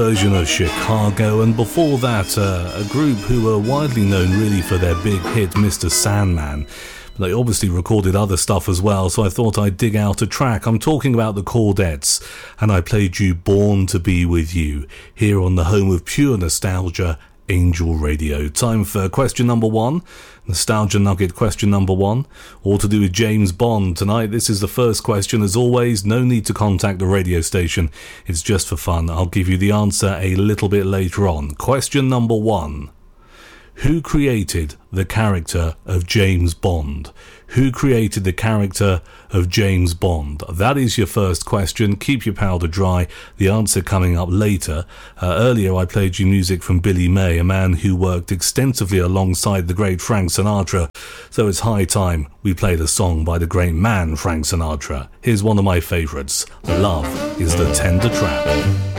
Version of Chicago, and before that a group who were widely known really for their big hit Mr. Sandman. They obviously recorded other stuff as well, so I thought I'd dig out a track. I'm talking about the Chordettes, and I played you Born to Be With You here on the home of pure nostalgia, Angel Radio. Time for question number one, Nostalgia Nugget question number one, all to do with James Bond. Tonight, this is the first question. As always, no need to contact the radio station. It's just for fun. I'll give you the answer a little bit later on. Question number one. Who created the character of James Bond? Who created the character of James Bond? That is your first question. Keep your powder dry. The answer coming up later. Earlier I played you music from Billy May, a man who worked extensively alongside the great Frank Sinatra. So it's high time we played a song by the great man Frank Sinatra. Here's one of my favourites. Love is the Tender Trap.